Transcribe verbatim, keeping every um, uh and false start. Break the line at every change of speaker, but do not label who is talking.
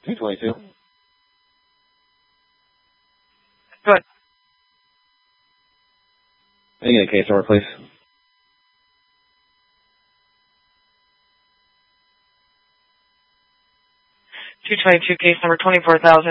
two twenty-two.
Good.
Can you get a case number, please?
two twenty-two, case number twenty-four thousand.